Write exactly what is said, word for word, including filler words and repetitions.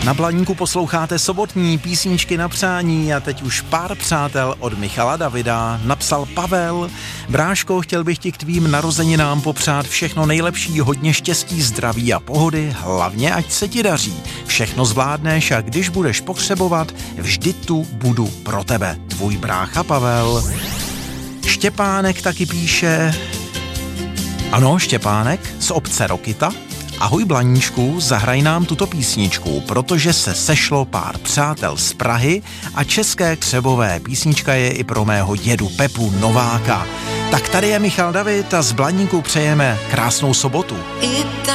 Na Blaníku posloucháte sobotní písničky na přání a teď už pár přátel od Michala Davida. Napsal Pavel: Bráško, chtěl bych ti k tvým narozeninám popřát všechno nejlepší, hodně štěstí, zdraví a pohody, hlavně ať se ti daří. Všechno zvládneš a když budeš potřebovat, vždy tu budu pro tebe. Tvůj brácha Pavel. Štěpánek taky píše... Ano, Štěpánek z obce Rokita. Ahoj Blaníčku, zahraj nám tuto písničku, protože se sešlo pár přátel z Prahy a české křebové. Písnička je i pro mého dědu Pepu Nováka. Tak tady je Michal David a z Blaníku přejeme krásnou sobotu.